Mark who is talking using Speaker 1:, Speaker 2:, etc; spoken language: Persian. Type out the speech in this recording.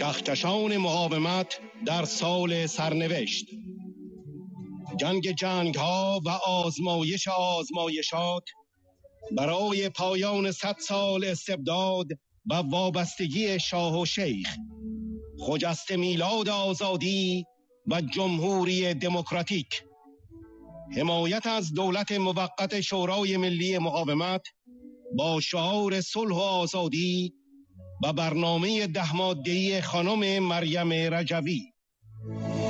Speaker 1: کهکشان مقاومت در سال سرنوشت. جنگ جنگ ها و آزمایش آزمایشات برای پایان 100 سال استبداد و وابستگی شاه و شیخ، خجسته میلاد آزادی و جمهوری دموکراتیک. حمایت از دولت موقت شورای ملی مقاومت با شعار صلح و آزادی و برنامه 10 ماده‌ای خانم مریم رجوی.